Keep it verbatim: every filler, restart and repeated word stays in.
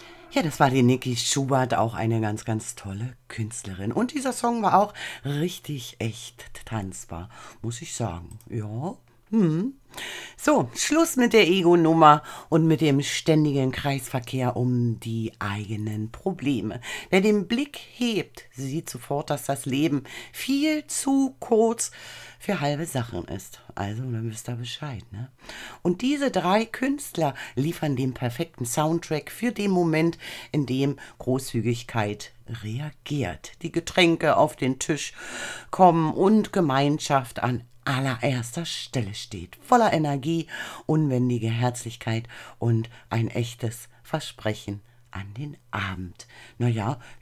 Ja, das war die Niki Schubert, auch eine ganz, ganz tolle Künstlerin. Und dieser Song war auch richtig echt tanzbar, muss ich sagen. Ja. Hm. So, Schluss mit der Ego-Nummer und mit dem ständigen Kreisverkehr um die eigenen Probleme. Wer den Blick hebt, sieht sofort, dass das Leben viel zu kurz für halbe Sachen ist. Also, dann wisst ihr Bescheid, ne? Und diese drei Künstler liefern den perfekten Soundtrack für den Moment, in dem Großzügigkeit reagiert. Die Getränke auf den Tisch kommen und Gemeinschaft an allererster Stelle steht. Voller Energie, unbändige Herzlichkeit und ein echtes Versprechen an den Abend. Naja,